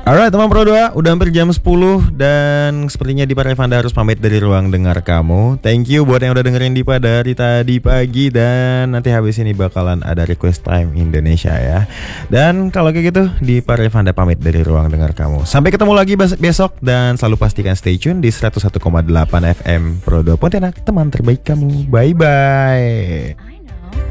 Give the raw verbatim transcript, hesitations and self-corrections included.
Alright teman Pro dua, udah hampir jam sepuluh dan sepertinya Dipa Revanda harus pamit dari ruang dengar kamu. Thank you buat yang udah dengerin Dipa dari tadi pagi, dan nanti habis ini bakalan ada request time Indonesia ya. Dan kalau kayak gitu, Dipa Revanda pamit dari ruang dengar kamu. Sampai ketemu lagi besok, dan selalu pastikan stay tune di seratus satu koma delapan F M Pro dua Pontianak, teman terbaik kamu. Bye bye.